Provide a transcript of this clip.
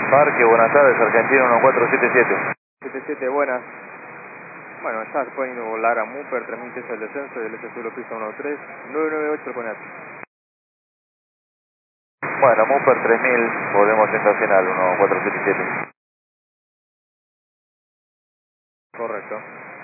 Parque, buenas tardes, Argentina 1477. 77, buenas. Bueno, está poniendo volar a Mooper, 3000 pesos el descenso del S Sur pista 13, 998 el conato. Bueno, Mooper 3000, volvemos estacional 1477. Correcto.